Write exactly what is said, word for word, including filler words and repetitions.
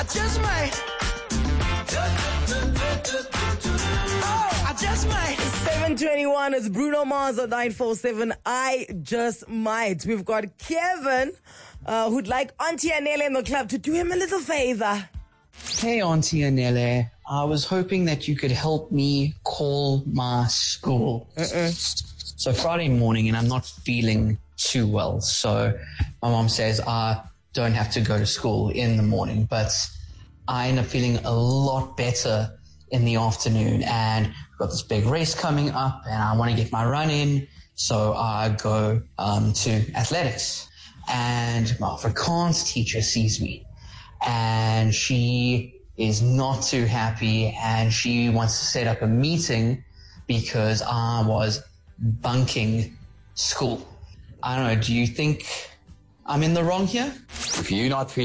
I just might. Oh, I just might. seven twenty-one, it's Bruno Mars on nine four seven. I just might. We've got Kevin, uh, who'd like Auntie Anele in the club to do him a little favor. Hey, Auntie Anele. I was hoping that you could help me call my school. Uh-uh. So Friday morning, and I'm not feeling too well. So my mom says I don't have to go to school in the morning, but I end up feeling a lot better in the afternoon, and I've got this big race coming up and I want to get my run in. So I go um, to athletics, and my Afrikaans teacher sees me and she is not too happy, and she wants to set up a meeting because I was bunking school. I don't know, do you think I'm in the wrong here? If you're not feeling